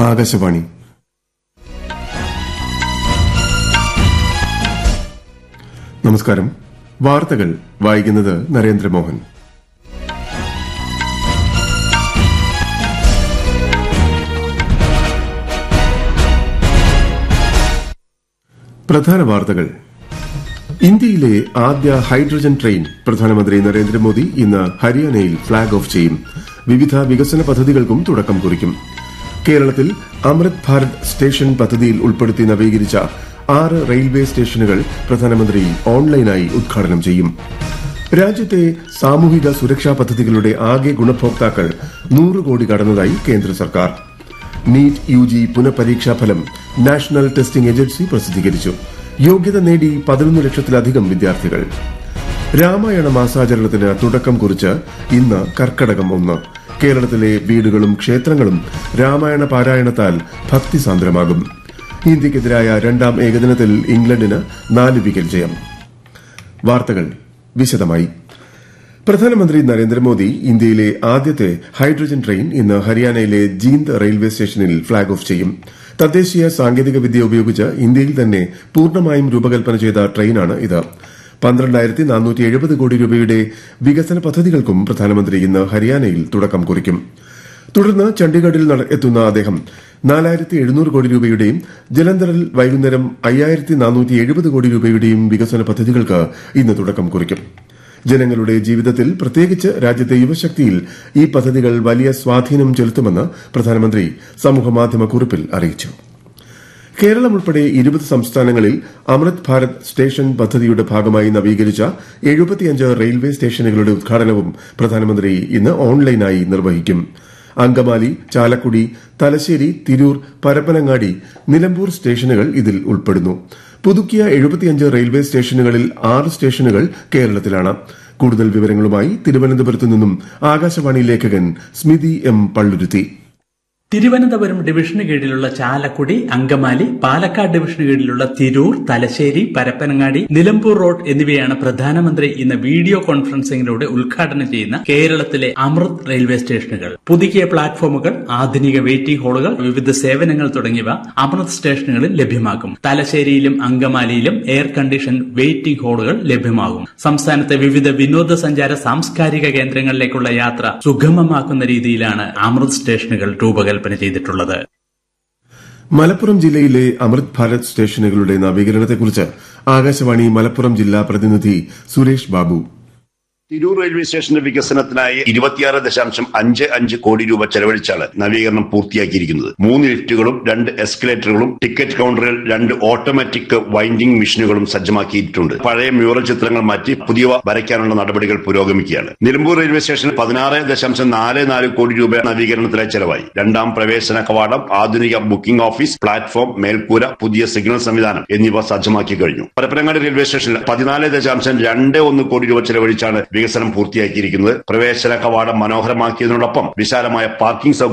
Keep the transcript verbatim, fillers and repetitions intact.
ആകാശവാണി. നമസ്കാരം. വാർത്തകൾ വായിക്കുന്നത് നരേന്ദ്രമോഹൻ. പ്രധാന വാർത്തകൾ. ഇന്ത്യയിലെ ആദ്യ ഹൈഡ്രജൻ ട്രെയിൻ പ്രധാനമന്ത്രി നരേന്ദ്രമോദി ഇന്ന് ഹരിയാനയിൽ ഫ്ളാഗ് ഓഫ് ചെയ്യും. വിവിധ വികസന പദ്ധതികൾക്കും തുടക്കം കുറിക്കും. കേരളത്തിൽ അമൃത് ഭാരത് സ്റ്റേഷൻ പദ്ധതിയിൽ ഉൾപ്പെടുത്തി നവീകരിച്ച ആറ് റെയിൽവേ സ്റ്റേഷനുകൾ പ്രധാനമന്ത്രി ഓൺലൈനായി ഉദ്ഘാടനം ചെയ്യും. രാജ്യത്തെ സാമൂഹിക സുരക്ഷാ പദ്ധതികളുടെ ആകെ ഗുണഭോക്താക്കൾ നൂറ് കോടി കടന്നതായി കേന്ദ്ര സർക്കാർ. നീറ്റ് യുജി പുനഃപരീക്ഷാ ഫലം നാഷണൽ ടെസ്റ്റിംഗ് ഏജൻസി പ്രസിദ്ധീകരിച്ചു. യോഗ്യത നേടി പതിനൊന്ന് ലക്ഷത്തിലധികം വിദ്യാർത്ഥികൾ. രാമായണ മാസാചരണത്തിന് തുടക്കം കുറിച്ച് ഇന്ന് കർക്കടകം ഒന്ന്. കേരളത്തിലെ വീടുകളും ക്ഷേത്രങ്ങളും രാമായണ പാരായണത്താൽ ഭക്തിസാന്ദ്രമാകും. ഇന്ത്യയ്ക്കെതിരായ രണ്ടാം ഏകദിനത്തിൽ ഇംഗ്ലണ്ടിന് നാല് വിക്കറ്റ് ജയം. വാർത്തകൾ വിശദമായി. പ്രധാനമന്ത്രി നരേന്ദ്രമോദി ഇന്ത്യയിലെ ആദ്യത്തെ ഹൈഡ്രജൻ ട്രെയിൻ ഇന്ന് ഹരിയാനയിലെ ജീന്ദ് റെയിൽവേ സ്റ്റേഷനിൽ ഫ്ളാഗ് ഓഫ് ചെയ്യും. തദ്ദേശീയ സാങ്കേതിക വിദ്യ ഉപയോഗിച്ച് ഇന്ത്യയിൽ തന്നെ പൂർണ്ണമായും രൂപകൽപ്പന ചെയ്ത ട്രെയിനാണ് ഇത്. പന്ത്രണ്ടായിരത്തി നാനൂറ്റി എഴുപത് കോടി രൂപയുടെ വികസന പദ്ധതികൾക്കും പ്രധാനമന്ത്രി ഇന്ന് ഹരിയാനയിൽ തുടക്കം കുറിക്കും. തുടർന്ന് ചണ്ഡീഗഡിൽ എത്തുന്ന അദ്ദേഹം നാലായിരത്തി എഴുന്നൂറ് കോടി രൂപയുടെയും ജലന്ധറിൽ വൈകുന്നേരം അയ്യായിരത്തി നാനൂറ്റി എഴുപത് കോടി രൂപയുടെയും വികസന പദ്ധതികൾക്ക് ഇന്ന് തുടക്കം കുറിക്കും. ജനങ്ങളുടെ ജീവിതത്തിൽ, പ്രത്യേകിച്ച് രാജ്യത്തെ യുവശക്തിയിൽ ഈ പദ്ധതികൾ വലിയ സ്വാധീനം ചെലുത്തുമെന്ന് പ്രധാനമന്ത്രി സമൂഹമാധ്യമ കുറിപ്പിൽ അറിയിച്ചു. കേരളം ഉൾപ്പെടെ ഇരുപത് സംസ്ഥാനങ്ങളിൽ അമൃത് ഭാരത് സ്റ്റേഷൻ പദ്ധതിയുടെ ഭാഗമായി നവീകരിച്ച എഴുപത്തിയഞ്ച് റെയിൽവേ സ്റ്റേഷനുകളുടെ ഉദ്ഘാടനവും പ്രധാനമന്ത്രി ഇന്ന് ഓൺലൈനായി നിർവഹിക്കും. അങ്കമാലി, ചാലക്കുടി, തലശ്ശേരി, തിരൂർ, പരപ്പനങ്ങാടി, നിലമ്പൂർ സ്റ്റേഷനുകൾ ഇതിൽ ഉൾപ്പെടുന്നു. പുതുക്കിയ എഴുപത്തിയഞ്ച് റെയിൽവേ സ്റ്റേഷനുകളിൽ ആറ് സ്റ്റേഷനുകൾ കേരളത്തിലാണ്. കൂടുതൽ വിവരങ്ങളുമായി തിരുവനന്തപുരത്തു നിന്നും ആകാശവാണി ലേഖകൻ സ്മിതി എം പള്ളുരുത്തി. തിരുവനന്തപുരം ഡിവിഷന് കീഴിലുള്ള ചാലക്കുടി, അങ്കമാലി, പാലക്കാട് ഡിവിഷന് കീഴിലുള്ള തിരൂർ, തലശ്ശേരി, പരപ്പനങ്ങാടി, നിലമ്പൂർ റോഡ് എന്നിവയാണ് പ്രധാനമന്ത്രി ഇന്ന് വീഡിയോ കോൺഫറൻസിംഗിലൂടെ ഉദ്ഘാടനം ചെയ്യുന്ന കേരളത്തിലെ അമൃത് റെയിൽവേ സ്റ്റേഷനുകൾ. പുതുക്കിയ പ്ലാറ്റ്ഫോമുകൾ, ആധുനിക വെയിറ്റിംഗ് ഹാളുകൾ, വിവിധ സേവനങ്ങൾ തുടങ്ങിയവ അമൃത് സ്റ്റേഷനുകളിൽ ലഭ്യമാകും. തലശ്ശേരിയിലും അങ്കമാലിയിലും എയർ കണ്ടീഷൻ വെയിറ്റിംഗ് ഹാളുകൾ ലഭ്യമാകും. സംസ്ഥാനത്തെ വിവിധ വിനോദസഞ്ചാര സാംസ്കാരിക കേന്ദ്രങ്ങളിലേക്കുള്ള യാത്ര സുഗമമാക്കുന്ന രീതിയിലാണ് അമൃത് സ്റ്റേഷനുകൾ രൂപകൽപ്പന ചെയ്തിട്ടുള്ളത്. മലപ്പുറം ജില്ലയിലെ അമൃത് ഭാരത് സ്റ്റേഷനുകളുടെ നവീകരണത്തെക്കുറിച്ച് ആകാശവാണി മലപ്പുറം ജില്ലാ പ്രതിനിധി സുരേഷ് ബാബു. തിരൂർ റെയിൽവേ സ്റ്റേഷന്റെ വികസനത്തിനായി ഇരുപത്തിയാറ് ദശാംശം അഞ്ച് അഞ്ച് കോടി രൂപ ചെലവഴിച്ചാണ് നവീകരണം പൂർത്തിയാക്കിയിരിക്കുന്നത്. മൂന്ന് ലിഫ്റ്റുകളും രണ്ട് എസ്കലേറ്ററുകളും ടിക്കറ്റ് കൌണ്ടറിൽ രണ്ട് ഓട്ടോമാറ്റിക് വൈൻഡിംഗ് മെഷീനുകളും സജ്ജമാക്കിയിട്ടുണ്ട്. പഴയ മ്യൂറൽ ചിത്രങ്ങൾ മാറ്റി പുതിയവ വരയ്ക്കാനുള്ള നടപടികൾ പുരോഗമിക്കുകയാണ്. നിലമ്പൂർ റെയിൽവേ സ്റ്റേഷനിൽ പതിനാറ് ദശാംശം നാല് നാല് കോടി രൂപ നവീകരണത്തിനായി ചെലവായി. രണ്ടാം പ്രവേശന കവാടം, ആധുനിക ബുക്കിംഗ് ഓഫീസ്, പ്ലാറ്റ്ഫോം, മേൽക്കൂര, പുതിയ സിഗ്നൽ സംവിധാനം എന്നിവ സജ്ജമാക്കി കഴിഞ്ഞു. പരപ്പനങ്ങാടി റെയിൽവേ സ്റ്റേഷനിൽ പതിനാല് ദശാംശം രണ്ട് ഒന്ന് കോടി രൂപ ചെലവഴിച്ചാണ് വികസനം പൂർത്തിയാക്കിയിരിക്കുന്നത്. പ്രവേശന കവാടം മനോഹരമാക്കിയതിനോടൊപ്പം വിശാലമായ പാർക്കിംഗ്